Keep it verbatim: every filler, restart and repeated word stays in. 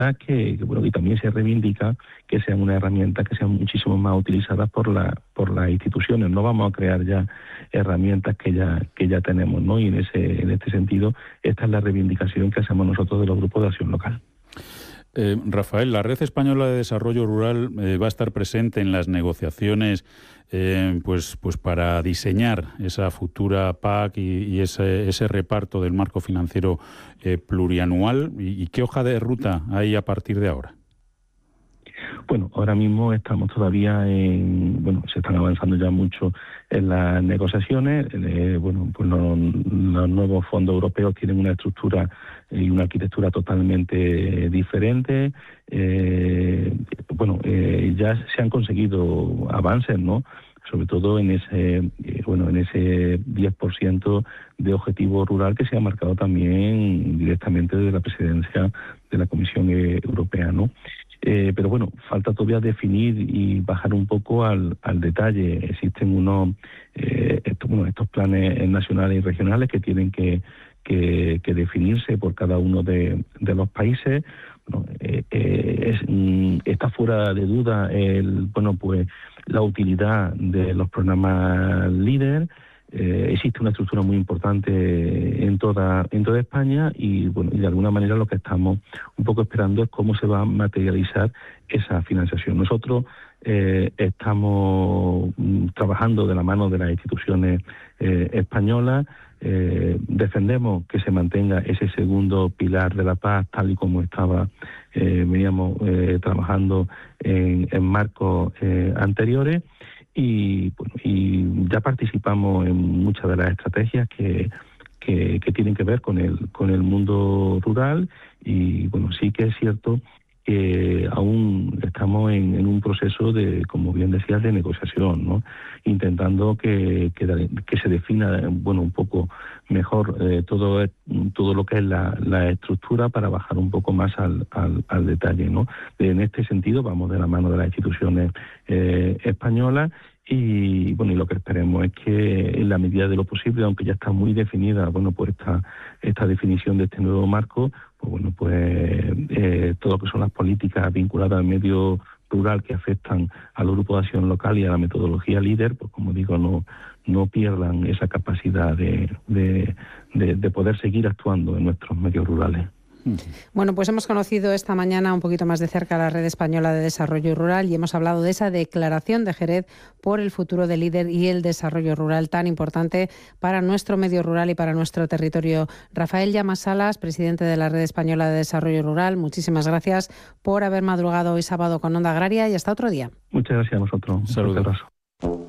que, que bueno, y también se reivindica que sean una herramienta que sean muchísimo más utilizadas por la por las instituciones. No vamos a crear ya herramientas que ya que ya tenemos, ¿no? Y en ese en este sentido esta es la reivindicación que hacemos nosotros de los grupos de acción local. Eh, Rafael, la Red Española de Desarrollo Rural eh, va a estar presente en las negociaciones eh, pues, pues para diseñar esa futura P A C y, y ese, ese reparto del marco financiero eh, plurianual. ¿Y, y qué hoja de ruta hay a partir de ahora? Bueno, ahora mismo estamos todavía en, bueno, se están avanzando ya mucho en las negociaciones. Eh, bueno, pues los, los nuevos fondos europeos tienen una estructura y una arquitectura totalmente diferente. Eh, bueno, eh, ya se han conseguido avances, ¿no? Sobre todo en ese, eh, bueno, en ese diez por ciento de objetivo rural que se ha marcado también directamente desde la presidencia de la Comisión Europea, ¿no? Eh, pero bueno, falta todavía definir y bajar un poco al, al detalle. Existen unos eh, estos, bueno, estos planes nacionales y regionales que tienen que, que, que definirse por cada uno de, de los países. Bueno, eh, eh, es, mm, está fuera de duda el, bueno, pues la utilidad de los programas líder. Eh, existe una estructura muy importante en toda en toda España y bueno y de alguna manera lo que estamos un poco esperando es cómo se va a materializar esa financiación. Nosotros eh, estamos mm, trabajando de la mano de las instituciones eh, españolas. Eh, defendemos que se mantenga ese segundo pilar de la paz tal y como estaba eh, veníamos eh, trabajando en, en marcos eh, anteriores. Y, bueno, y ya participamos en muchas de las estrategias que, que, que tienen que ver con el con el mundo rural y bueno, sí que es cierto que aún estamos en, en un proceso de, como bien decías, de negociación, ¿no? Intentando que, que, que se defina, bueno, un poco mejor eh, todo todo lo que es la, la estructura para bajar un poco más al, al, al detalle, ¿no? En este sentido vamos de la mano de las instituciones eh, españolas y bueno, y lo que esperemos es que en la medida de lo posible, aunque ya está muy definida, bueno, pues esta esta definición de este nuevo marco, pues bueno, pues eh, todo lo que son las políticas vinculadas al medio rural que afectan a los grupos de acción local y a la metodología líder, pues como digo, no no pierdan esa capacidad de, de, de, de poder seguir actuando en nuestros medios rurales. Bueno, pues hemos conocido esta mañana un poquito más de cerca la Red Española de Desarrollo Rural y hemos hablado de esa declaración de Jerez por el futuro del líder y el desarrollo rural tan importante para nuestro medio rural y para nuestro territorio. Rafael Llamas Salas, presidente de la Red Española de Desarrollo Rural, muchísimas gracias por haber madrugado hoy sábado con Onda Agraria y hasta otro día. Muchas gracias a vosotros. Saludos. Un abrazo.